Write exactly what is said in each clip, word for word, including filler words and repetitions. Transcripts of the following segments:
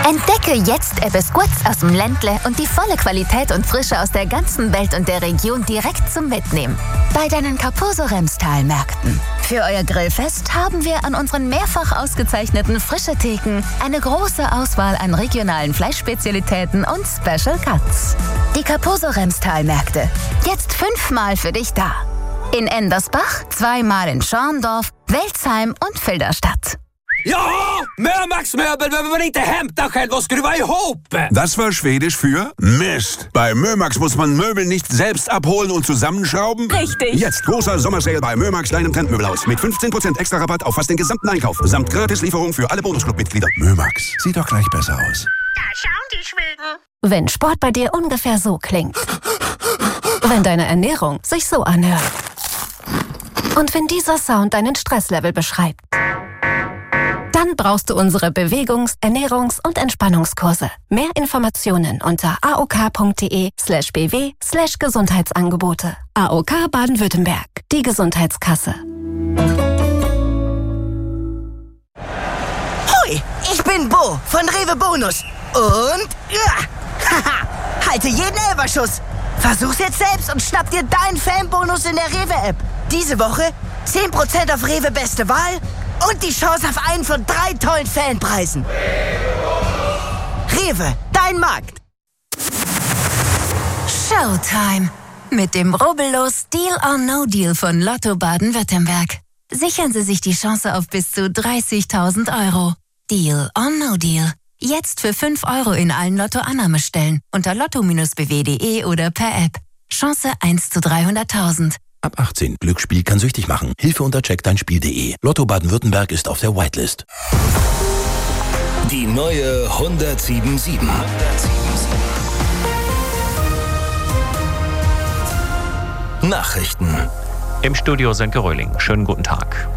Entdecke jetzt Ebbe Squats aus dem Ländle und die volle Qualität und Frische aus der ganzen Welt und der Region direkt zum Mitnehmen. Bei deinen Carposo Remstal-Märkten. Für euer Grillfest haben wir an unseren mehrfach ausgezeichneten Frische-Theken eine große Auswahl an regionalen Fleischspezialitäten und Special Cuts. Die Carposo Remstal-Märkte. Jetzt fünfmal für dich da. In Endersbach, zweimal in Schorndorf, Welzheim und Filderstadt. Ja, Mömax-Möbel behöver man inte hämta själv och skruva ihop. Das war Schwedisch für Mist. Bei Mömax muss man Möbel nicht selbst abholen und zusammenschrauben. Richtig. Jetzt großer Sommersale bei Mömax, deinem Trendmöbelhaus. Mit fünfzehn Prozent extra Rabatt auf fast den gesamten Einkauf. Samt Gratislieferung für alle Bonusclub-Mitglieder. Mömax, sieht doch gleich besser aus. Da schauen die Schweden. Wenn Sport bei dir ungefähr so klingt. Wenn deine Ernährung sich so anhört. Und wenn dieser Sound deinen Stresslevel beschreibt. Dann brauchst du unsere Bewegungs-, Ernährungs- und Entspannungskurse. Mehr Informationen unter aok.de slash bw slash Gesundheitsangebote. A O K Baden-Württemberg, die Gesundheitskasse. Hoi, ich bin Bo von Rewe Bonus. Und ja, haha, halte jeden Elberschuss. Versuch's jetzt selbst und schnapp dir deinen Fanbonus in der Rewe-App. Diese Woche zehn Prozent auf Rewe Beste Wahl und die Chance auf einen von drei tollen Fanpreisen. Rewe, dein Markt. Showtime. Mit dem rubbellos Deal or No Deal von Lotto Baden-Württemberg. Sichern Sie sich die Chance auf bis zu dreißigtausend Euro. Deal or No Deal. Jetzt für fünf Euro in allen Lotto-Annahmestellen unter lotto b w punkt de oder per App. Chance eins zu dreihunderttausend. Ab achtzehn. Glücksspiel kann süchtig machen. Hilfe unter check dein spiel punkt de. Lotto Baden-Württemberg ist auf der Whitelist. Die neue hundertsieben sieben. Nachrichten. Im Studio Sönke Röhling. Schönen guten Tag.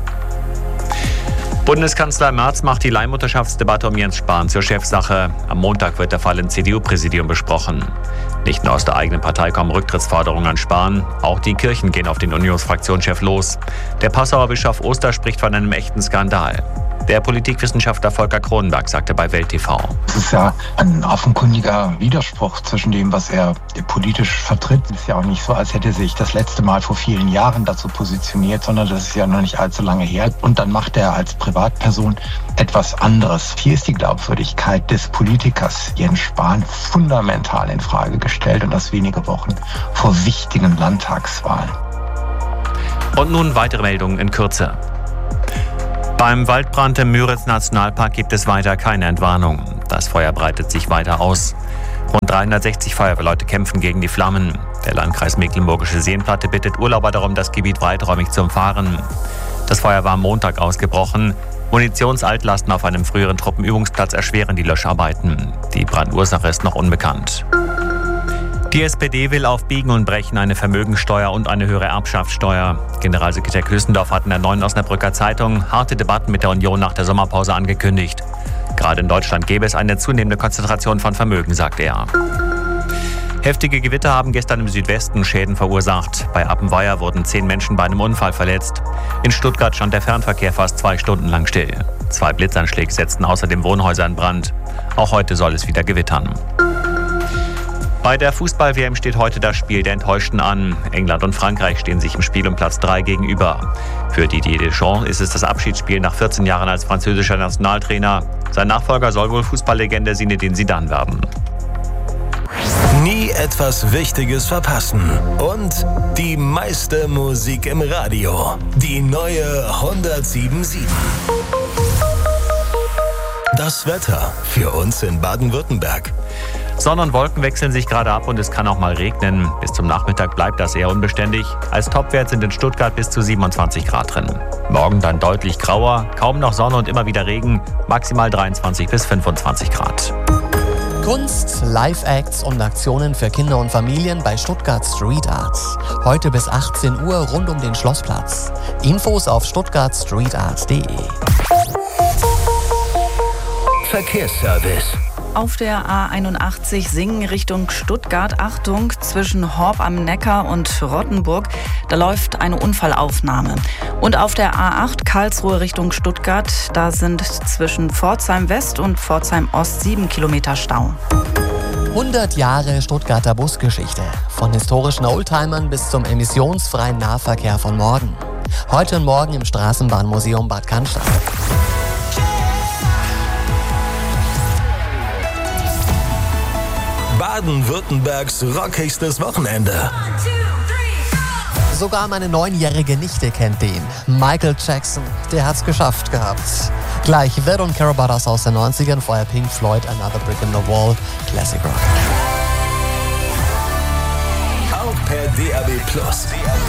Bundeskanzler Merz macht die Leihmutterschaftsdebatte um Jens Spahn zur Chefsache. Am Montag wird der Fall im C D U-Präsidium besprochen. Nicht nur aus der eigenen Partei kommen Rücktrittsforderungen an Spahn, auch die Kirchen gehen auf den Unionsfraktionschef los. Der Passauer Bischof Oster spricht von einem echten Skandal. Der Politikwissenschaftler Volker Kronenberg sagte bei Welt T V. Es ist ja ein offenkundiger Widerspruch zwischen dem, was er politisch vertritt. Es ist ja auch nicht so, als hätte er sich das letzte Mal vor vielen Jahren dazu positioniert, sondern das ist ja noch nicht allzu lange her. Und dann macht er als Privatperson etwas anderes. Hier ist die Glaubwürdigkeit des Politikers Jens Spahn fundamental in Frage gestellt und das wenige Wochen vor wichtigen Landtagswahlen. Und nun weitere Meldungen in Kürze. Beim Waldbrand im Müritz-Nationalpark gibt es weiter keine Entwarnung. Das Feuer breitet sich weiter aus. Rund dreihundertsechzig Feuerwehrleute kämpfen gegen die Flammen. Der Landkreis Mecklenburgische Seenplatte bittet Urlauber darum, das Gebiet weiträumig zu umfahren. Das Feuer war am Montag ausgebrochen. Munitionsaltlasten auf einem früheren Truppenübungsplatz erschweren die Löscharbeiten. Die Brandursache ist noch unbekannt. Die S P D will auf Biegen und Brechen eine Vermögensteuer und eine höhere Erbschaftssteuer. Generalsekretär Klüssendorf hat in der Neuen Osnabrücker Zeitung harte Debatten mit der Union nach der Sommerpause angekündigt. Gerade in Deutschland gäbe es eine zunehmende Konzentration von Vermögen, sagt er. Heftige Gewitter haben gestern im Südwesten Schäden verursacht. Bei Appenweier wurden zehn Menschen bei einem Unfall verletzt. In Stuttgart stand der Fernverkehr fast zwei Stunden lang still. Zwei Blitzanschläge setzten außerdem Wohnhäuser in Brand. Auch heute soll es wieder gewittern. Bei der Fußball-W M steht heute das Spiel der Enttäuschten an. England und Frankreich stehen sich im Spiel um Platz drei gegenüber. Für Didier Deschamps ist es das Abschiedsspiel nach vierzehn Jahren als französischer Nationaltrainer. Sein Nachfolger soll wohl Fußballlegende Zinedine Zidane werden. Nie etwas Wichtiges verpassen. Und die meiste Musik im Radio. Die neue hundertsieben sieben. Das Wetter für uns in Baden-Württemberg. Sonne und Wolken wechseln sich gerade ab und es kann auch mal regnen. Bis zum Nachmittag bleibt das eher unbeständig. Als Topwert sind in Stuttgart bis zu siebenundzwanzig Grad drin. Morgen dann deutlich grauer, kaum noch Sonne und immer wieder Regen. Maximal dreiundzwanzig bis fünfundzwanzig Grad. Kunst, Live-Acts und Aktionen für Kinder und Familien bei Stuttgart Street Arts. Heute bis achtzehn Uhr rund um den Schlossplatz. Infos auf stuttgart street art punkt de. Verkehrsservice. Auf der A einundachtzig Singen Richtung Stuttgart. Achtung, zwischen Horb am Neckar und Rottenburg, da läuft eine Unfallaufnahme. Und auf der A acht Karlsruhe Richtung Stuttgart, da sind zwischen Pforzheim West und Pforzheim Ost sieben Kilometer Stau. hundert Jahre Stuttgarter Busgeschichte. Von historischen Oldtimern bis zum emissionsfreien Nahverkehr von morgen. Heute und morgen im Straßenbahnmuseum Bad Cannstatt. Baden-Württembergs rockigstes Wochenende. Sogar meine neunjährige Nichte kennt den. Michael Jackson, der hat's geschafft gehabt. Gleich The Don't Care About Us aus den neunzigern, vorher Pink Floyd, Another Brick in the Wall, Classic Rock. Auch per D A B Plus.